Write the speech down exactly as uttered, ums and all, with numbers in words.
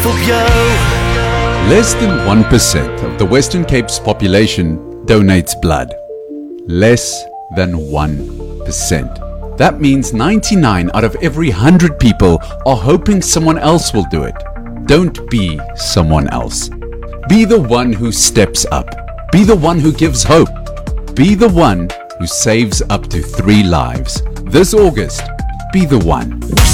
Vir jou. Less than one percent of the Western Cape's population donates blood. Less than one percent. That means ninety-nine out of every one hundred people are hoping someone else will do it. Don't be someone else. Be the one who steps up. Be the one who gives hope. Be the one who saves up to three lives. This August, be the one.